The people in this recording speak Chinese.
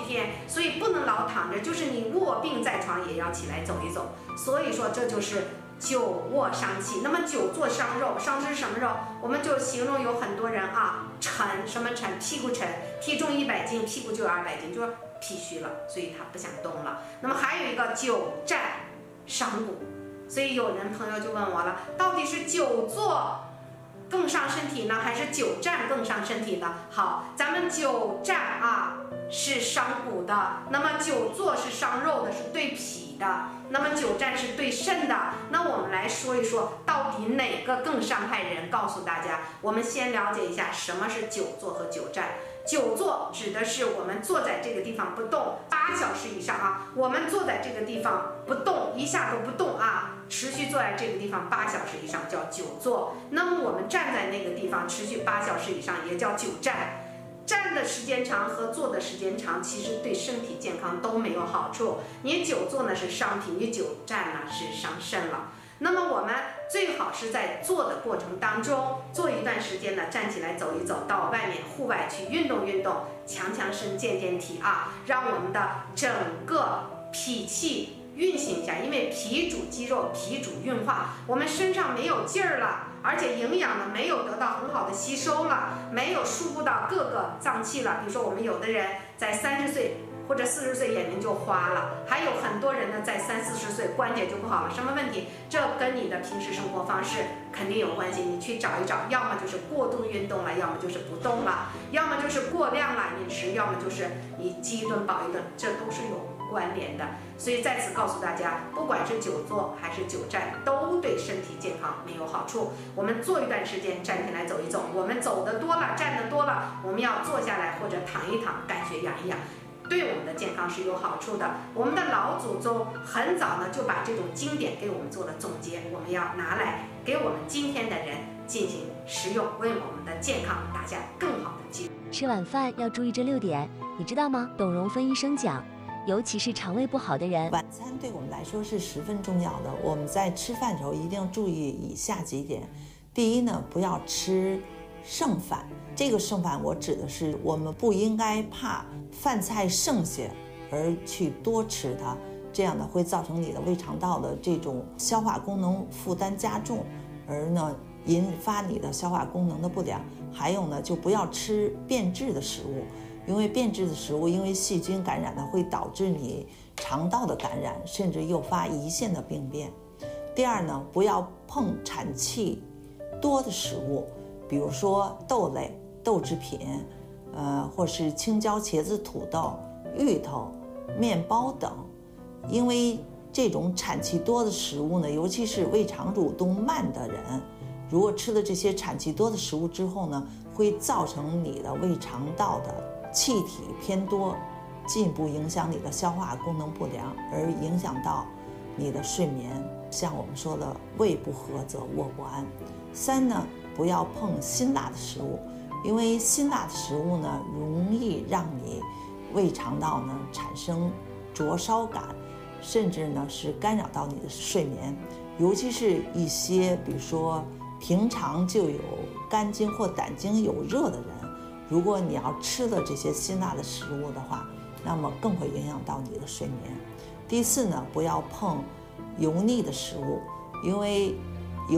天，所以不能老躺着，就是你卧病在床也要起来走一走。所以说这就是久卧伤气。那么久坐伤肉，伤的是什么肉？我们就形容有很多人啊，沉，什么沉？屁股沉，体重100斤，屁股就有200斤，就是脾虚了，所以他不想动了。那么还有一个久站伤骨，所以有人朋友就问我了，到底是久坐更伤身体呢，还是久站更伤身体呢？好，咱们久站啊是伤骨的，那么久坐是伤肉的，是对脾的，那么久站是对肾的。那我们来说一说，到底哪个更伤害人？告诉大家，我们先了解一下什么是久坐和久站。久坐指的是我们坐在这个地方不动8小时以上啊，我们坐在这个地方不动，一下都不动啊，持续坐在这个地方8小时以上叫久坐。那么我们站在那个地方持续8小时以上也叫久站。站的时间长和坐的时间长，其实对身体健康都没有好处。你久坐呢是伤脾，你久站呢是伤肾了。那么我们最好是在做的过程当中，做一段时间呢，站起来走一走，到外面户外去运动运动，强身健体啊，让我们的整个脾气运行一下。因为脾主肌肉，脾主运化，我们身上没有劲儿了，而且营养呢没有得到很好的吸收了，没有输布到各个脏器了。比如说我们有的人在30岁或者40岁眼睛就花了，还有很多人呢在30、40岁关节就不好了。什么问题？这跟你的平时生活方式肯定有关系，你去找一找，要么就是过度运动了，要么就是不动了，要么就是过量了饮食，要么就是你饥一顿饱一顿，这都是有关联的。所以在此告诉大家，不管是久坐还是久站，都对身体健康没有好处。我们做一段时间，站起来走一走，我们走得多了，站得多了，我们要坐下来或者躺一躺，干血养一养，对我们的健康是有好处的。我们的老祖宗很早呢就把这种经典给我们做了总结，我们要拿来给我们今天的人进行实用，为我们的健康打下更好的基础。 吃晚饭要注意这6点，你知道吗？董荣芬医生讲，尤其是肠胃不好的人， 晚餐对我们来说是十分重要的。我们在吃饭的时候一定要注意以下几点。第一呢，不要吃剩饭。这个剩饭我指的是我们不应该怕饭菜剩下而去多吃它，这样呢会造成你的胃肠道的这种消化功能负担加重，而呢引发你的消化功能的不良。还有呢，就不要吃变质的食物，因为变质的食物因为细菌感染呢会导致你肠道的感染，甚至诱发胰腺的病变。第二呢，不要碰产气多的食物，比如说豆类、豆制品，或是青椒、茄子、土豆、芋头、面包等。因为这种产气多的食物呢，尤其是胃肠蠕动慢的人，如果吃了这些产气多的食物之后呢，会造成你的胃肠道的气体偏多，进一步影响你的消化功能不良，而影响到你的睡眠。像我们说的，胃不和则卧不安。3呢，不要碰辛辣的食物，因为辛辣的食物呢，容易让你胃肠道呢产生灼烧感，甚至呢是干扰到你的睡眠。尤其是一些比如说平常就有肝经或胆经有热的人，如果你要吃了这些辛辣的食物的话，那么更会影响到你的睡眠。第4呢，不要碰油腻的食物，因为